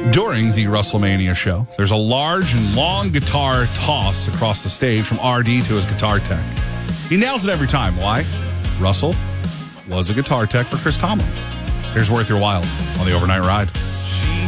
During the WrestleMania show, there's a large and long guitar toss across the stage from RD to his guitar tech. He nails it every time. Why? Russell was a guitar tech for Chris Tomlin. Here's Worth Your While on the Overnight Ride.